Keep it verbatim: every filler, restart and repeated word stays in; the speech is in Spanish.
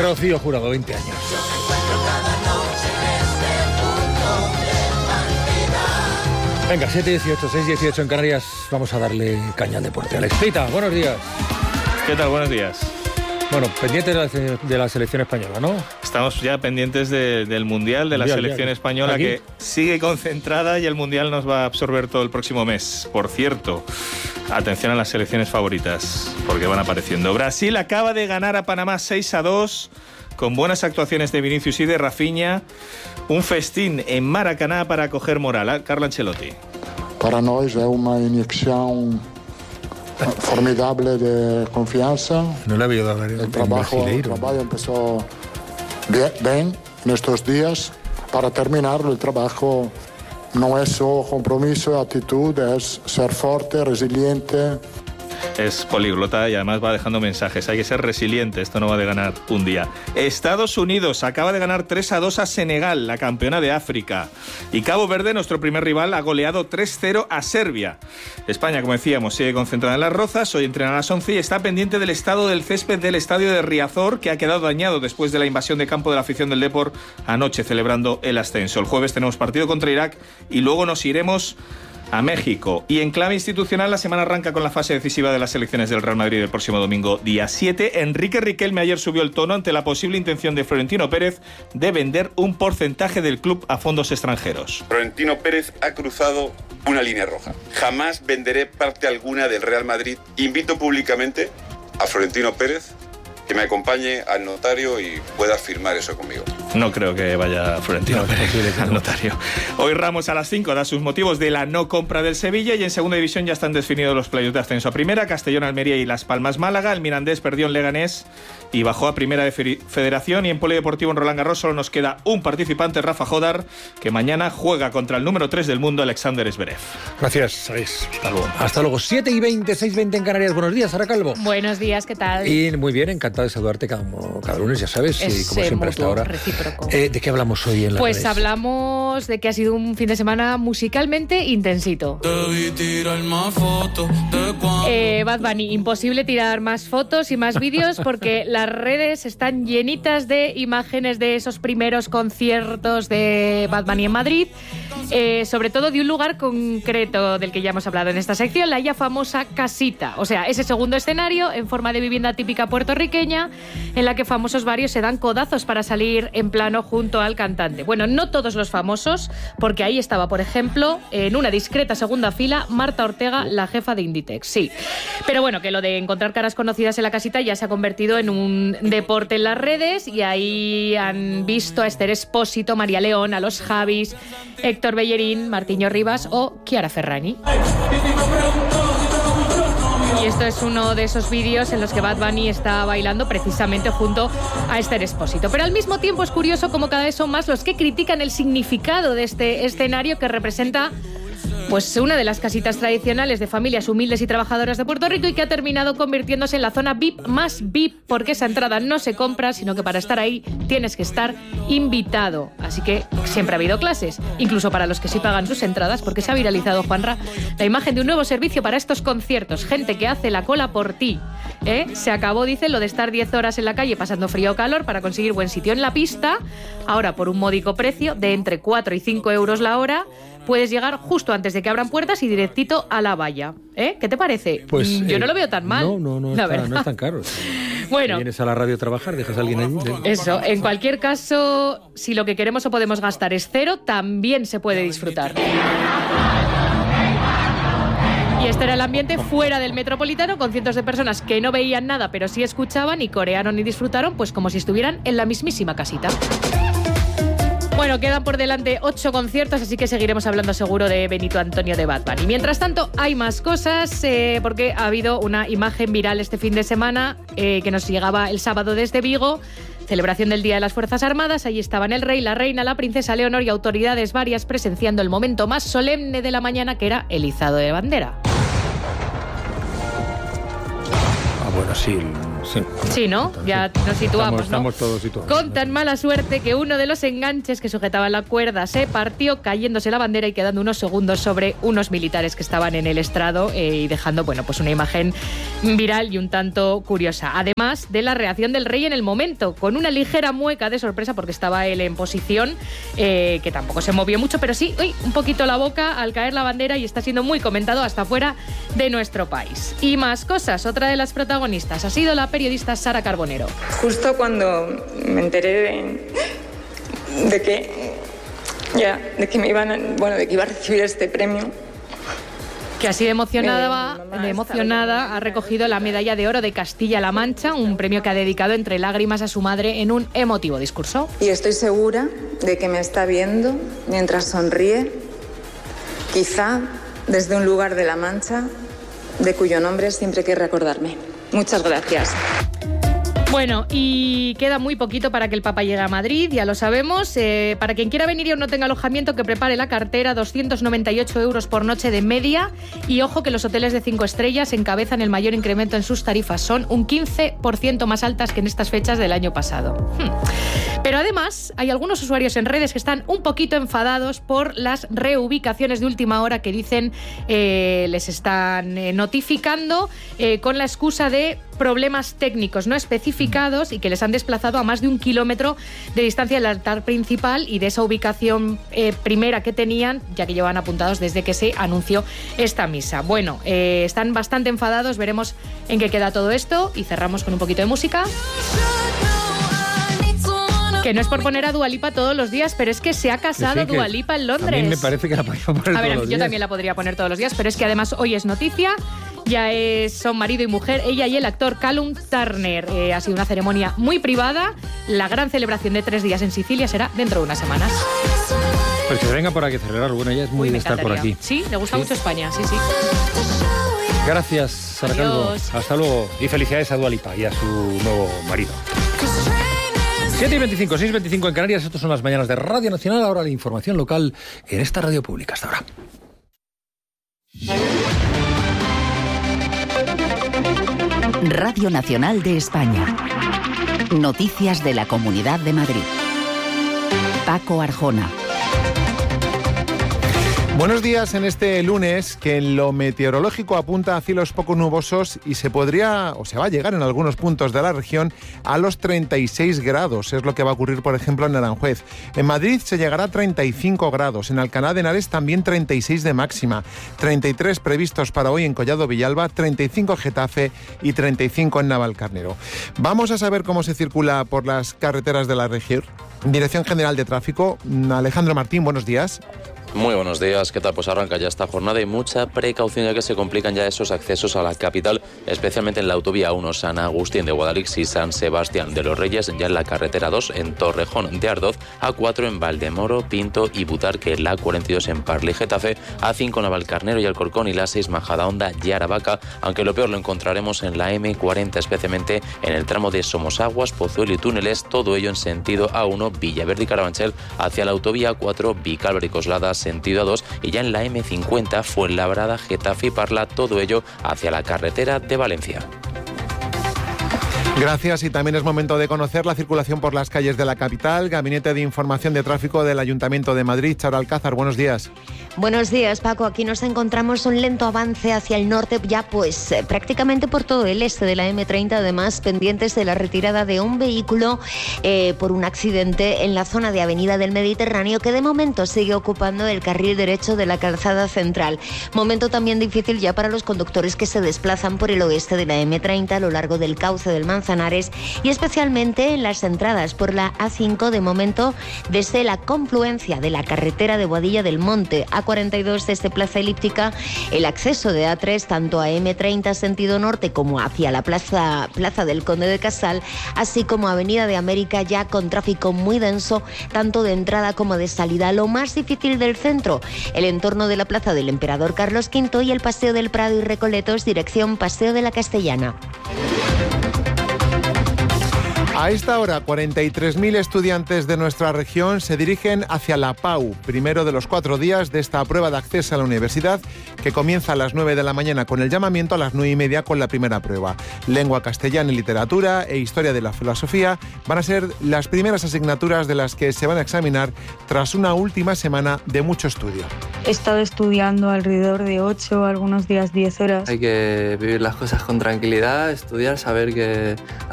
Rocío Jurado, veinte años. Venga, siete dieciocho, seis dieciocho en Canarias. Vamos a darle caña al deporte. Alex Pita, buenos días. ¿Qué tal? Buenos días. Bueno, pendientes de la, de la selección española, ¿no? Estamos ya pendientes de, del Mundial, de la mundial, selección ya. española, ¿aquí? Que sigue concentrada y el Mundial nos va a absorber todo el próximo mes. Por cierto, atención a las selecciones favoritas, porque van apareciendo. Brasil acaba de ganar a Panamá seis a dos, con buenas actuaciones de Vinicius y de Rafinha. Un festín en Maracaná para coger moral. Carlo Ancelotti. Para nós é uma inyección formidable de confianza. No le había dado el trabajo, el trabajo empezó bien, bien en estos días. Para terminar, el trabajo no es solo compromiso, actitud, es ser fuerte, resiliente. Es políglota y además va dejando mensajes. Hay que ser resiliente, esto no va de ganar un día. Estados Unidos acaba de ganar tres a dos a Senegal, la campeona de África. Y Cabo Verde, nuestro primer rival, ha goleado tres cero a Serbia. España, como decíamos, sigue concentrada en las Rozas. Hoy entrena a las once y está pendiente del estado del césped del estadio de Riazor, que ha quedado dañado después de la invasión de campo de la afición del Depor anoche, celebrando el ascenso. El jueves tenemos partido contra Irak y luego nos iremos a México. Y en clave institucional, la semana arranca con la fase decisiva de las elecciones del Real Madrid el próximo domingo, día siete. Enrique Riquelme ayer subió el tono ante la posible intención de Florentino Pérez de vender un porcentaje del club a fondos extranjeros. Florentino Pérez ha cruzado una línea roja. Jamás venderé parte alguna del Real Madrid. Invito públicamente a Florentino Pérez que me acompañe al notario y pueda firmar eso conmigo. No creo que vaya Florentino Pérez al notario. Hoy Ramos a las cinco da sus motivos de la no compra del Sevilla y en segunda división ya están definidos los playoffs de ascenso a primera. Castellón, Almería y Las Palmas, Málaga. El Mirandés perdió en Leganés y bajó a primera de federación. Y en polideportivo en Roland Garros solo nos queda un participante, Rafa Jodar, que mañana juega contra el número tres del mundo, Alexander Zverev. Gracias, Alex. Hasta luego. Hasta luego. siete y veinte, seis y veinte en Canarias. Buenos días, Sara Calvo. Buenos días, ¿qué tal? Y muy bien, encantado de saludarte cada, cada lunes, ya sabes, es, y como siempre hasta ahora. Eh, ¿De qué hablamos hoy en la Pues redes? Hablamos de que ha sido un fin de semana musicalmente intensito. Eh, Bad Bunny, imposible tirar más fotos y más vídeos porque las redes están llenitas de imágenes de esos primeros conciertos de Bad Bunny en Madrid, eh, sobre todo de un lugar concreto del que ya hemos hablado en esta sección, la ya famosa casita, o sea, ese segundo escenario en forma de vivienda típica puertorriqueña en la que famosos varios se dan codazos para salir en plano junto al cantante. Bueno, no todos los famosos, porque ahí estaba, por ejemplo, en una discreta segunda fila, Marta Ortega, la jefa de Inditex, sí. Pero bueno, que lo de encontrar caras conocidas en la casita ya se ha convertido en un deporte en las redes y ahí han visto a Esther Espósito, María León, a los Javis, Héctor Bellerín, Martiño Rivas o Chiara Ferragni. Y esto es uno de esos vídeos en los que Bad Bunny está bailando precisamente junto a Esther Espósito. Pero al mismo tiempo es curioso cómo cada vez son más los que critican el significado de este escenario que representa pues una de las casitas tradicionales de familias humildes y trabajadoras de Puerto Rico y que ha terminado convirtiéndose en la zona V I P más V I P, porque esa entrada no se compra, sino que para estar ahí tienes que estar invitado. Así que siempre ha habido clases, incluso para los que sí pagan sus entradas, porque se ha viralizado, Juanra, la imagen de un nuevo servicio para estos conciertos. Gente que hace la cola por ti. ¿Eh? Se acabó, dice, lo de estar diez horas en la calle pasando frío o calor para conseguir buen sitio en la pista. Ahora, por un módico precio de entre cuatro y cinco euros la hora, puedes llegar justo antes de que abran puertas y directito a la valla. ¿Eh? ¿Qué te parece? Pues, Yo eh, no lo veo tan mal. No, no, no, la está, verdad. no es tan caro. Bueno. Si vienes a la radio a trabajar, dejas a alguien allí. Eso, en cualquier caso, si lo que queremos o podemos gastar es cero, también se puede disfrutar. Y este era el ambiente fuera del Metropolitano, con cientos de personas que no veían nada, pero sí escuchaban y corearon y disfrutaron, pues como si estuvieran en la mismísima casita. Bueno, quedan por delante ocho conciertos, así que seguiremos hablando seguro de Benito Antonio de Bad Bunny. Mientras tanto, hay más cosas, eh, porque ha habido una imagen viral este fin de semana eh, que nos llegaba el sábado desde Vigo. Celebración del Día de las Fuerzas Armadas. Allí estaban el rey, la reina, la princesa Leonor y autoridades varias presenciando el momento más solemne de la mañana, que era el izado de bandera. Ah, bueno, sí. Sí, sí ¿no? Sí. Ya nos situamos, estamos, ¿no? Estamos todos situados. Con tan mala suerte que uno de los enganches que sujetaba la cuerda se partió, cayéndose la bandera y quedando unos segundos sobre unos militares que estaban en el estrado eh, y dejando, bueno, pues una imagen viral y un tanto curiosa. Además de la reacción del rey en el momento, con una ligera mueca de sorpresa porque estaba él en posición, eh, que tampoco se movió mucho, pero sí, uy, un poquito la boca al caer la bandera y está siendo muy comentado hasta fuera de nuestro país. Y más cosas, otra de las protagonistas ha sido la periodista Sara Carbonero. Justo cuando me enteré de, de que ya, de que me iban a, bueno, de que iba a recibir este premio. Que así de emocionada, eh, de emocionada ha recogido la medalla de oro de Castilla-La Mancha, un premio que ha dedicado entre lágrimas a su madre en un emotivo discurso. Y estoy segura de que me está viendo mientras sonríe, quizá desde un lugar de La Mancha, de cuyo nombre siempre quiere recordarme. Muchas gracias. Bueno, y queda muy poquito para que el Papa llegue a Madrid, ya lo sabemos. Eh, para quien quiera venir y aún no tenga alojamiento, que prepare la cartera, doscientos noventa y ocho euros por noche de media. Y ojo que los hoteles de cinco estrellas encabezan el mayor incremento en sus tarifas. Son un quince por ciento más altas que en estas fechas del año pasado. Hmm. Pero además, hay algunos usuarios en redes que están un poquito enfadados por las reubicaciones de última hora que dicen eh, les están eh, notificando eh, con la excusa de problemas técnicos no especificados y que les han desplazado a más de un kilómetro de distancia del altar principal y de esa ubicación eh, primera que tenían, ya que llevan apuntados desde que se anunció esta misa. Bueno, eh, están bastante enfadados, veremos en qué queda todo esto y cerramos con un poquito de música. Que no es por poner a Dua Lipa todos los días, pero es que se ha casado sí, sí, Dua Lipa en Londres. A mí me parece que la podría poner a ver, todos los yo días. también la podría poner todos los días, pero es que además hoy es noticia. Ya es, son marido y mujer, ella y el actor Callum Turner. Eh, ha sido una ceremonia muy privada. La gran celebración de tres días en Sicilia será dentro de unas semanas. Pues que venga por aquí a celebrarlo. Bueno, ella es muy Uy, de me estar por aquí. Sí, le gusta ¿Sí? mucho España, sí, sí. Gracias, Sara Calvo. Hasta luego. Y felicidades a Dua Lipa y a su nuevo marido. siete y veinticinco, seis y veinticinco en Canarias. Estas son las mañanas de Radio Nacional. Ahora la información local en esta radio pública. Hasta ahora. Radio Nacional de España. Noticias de la Comunidad de Madrid. Paco Arjona. Buenos días en este lunes, que en lo meteorológico apunta a cielos poco nubosos y se podría, o se va a llegar en algunos puntos de la región a los treinta y seis grados. Es lo que va a ocurrir, por ejemplo, en Aranjuez. En Madrid se llegará a treinta y cinco grados. En Alcalá de Henares también treinta y seis de máxima. treinta y tres previstos para hoy en Collado Villalba, treinta y cinco en Getafe y treinta y cinco en Navalcarnero. Vamos a saber cómo se circula por las carreteras de la región. Dirección General de Tráfico, Alejandro Martín, buenos días. Muy buenos días, ¿qué tal? Pues arranca ya esta jornada y mucha precaución ya que se complican ya esos accesos a la capital, especialmente en la autovía uno San Agustín de Guadalix y San Sebastián de los Reyes, ya en la carretera dos en Torrejón de Ardoz, A cuatro en Valdemoro, Pinto y Butarque, la cuarenta y dos en Parla y Getafe, A cinco en Navalcarnero y Alcorcón y la seis Majadahonda y Aravaca, aunque lo peor lo encontraremos en la eme cuarenta, especialmente en el tramo de Somosaguas, Pozuelo y Túneles, todo ello en sentido A uno Villaverde y Carabanchel, hacia la autovía A cuatro Vicálvaro y Coslada, sentido A dos, y ya en la eme cincuenta Fuenlabrada, Getafe y Parla, todo ello hacia la carretera de Valencia. Gracias, y también es momento de conocer la circulación por las calles de la capital. Gabinete de Información de Tráfico del Ayuntamiento de Madrid. Charo Alcázar, buenos días. Buenos días, Paco. Aquí nos encontramos un lento avance hacia el norte, ya pues eh, prácticamente por todo el este de la eme treinta, además pendientes de la retirada de un vehículo eh, por un accidente en la zona de Avenida del Mediterráneo, que de momento sigue ocupando el carril derecho de la calzada central. Momento también difícil ya para los conductores que se desplazan por el oeste de la eme treinta a lo largo del cauce del Manzanares y especialmente en las entradas por la a cinco, de momento desde la confluencia de la carretera de Boadilla del Monte, a cuarenta y dos desde Plaza Elíptica, el acceso de a tres tanto a eme treinta sentido norte como hacia la plaza, plaza del Conde de Casal, así como Avenida de América ya con tráfico muy denso, tanto de entrada como de salida. Lo más difícil del centro, el entorno de la Plaza del Emperador Carlos quinto y el Paseo del Prado y Recoletos, dirección Paseo de la Castellana. A esta hora, cuarenta y tres mil estudiantes de nuestra región se dirigen hacia la PAU, primero de los cuatro días de esta prueba de acceso a la universidad, que comienza a las nueve de la mañana con el llamamiento, a las nueve y media con la primera prueba. Lengua castellana y literatura e historia de la filosofía van a ser las primeras asignaturas de las que se van a examinar tras una última semana de mucho estudio. He estado estudiando alrededor de ocho, algunos días diez horas. Hay que vivir las cosas con tranquilidad, estudiar, saber que